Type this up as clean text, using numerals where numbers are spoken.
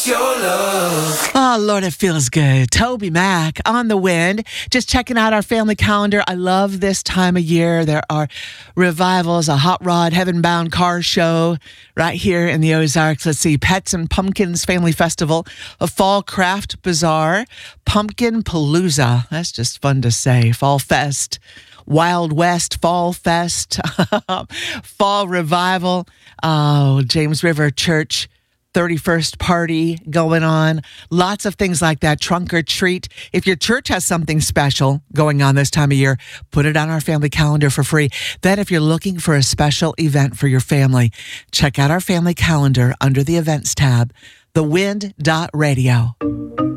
your love. Oh, Lord, it feels good. Toby Mac on the Wind. Just checking out our family calendar. I love this time of year. There are revivals, a Hot Rod Heaven Bound car show right here in the Ozarks. Let's see, Pets and Pumpkins Family Festival, a Fall Craft Bazaar, Pumpkin Palooza. That's just fun to say. Fall Fest. Wild West Fall Fest, Fall Revival, James River Church 31st party going on. Lots of things like that. Trunk or treat. If your church has something special going on this time of year, put it on our family calendar for free. Then if you're looking for a special event for your family, check out our family calendar under the events tab, thewind.radio.